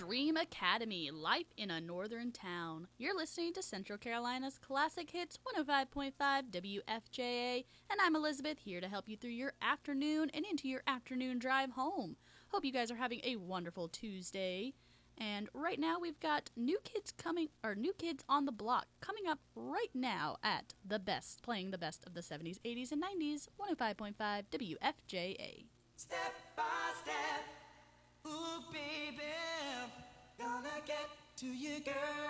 Dream Academy, Life in a Northern Town. You're listening to Central Carolina's Classic Hits 105.5 WFJA, and I'm Elizabeth, here to help you through your afternoon and into your afternoon drive home. Hope you guys are having a wonderful Tuesday. And right now we've got New Kids on the Block coming up right now at The Best, playing the best of the 70s, 80s, and 90s, 105.5 WFJA. Step by step, ooh baby, gonna get to you, girl.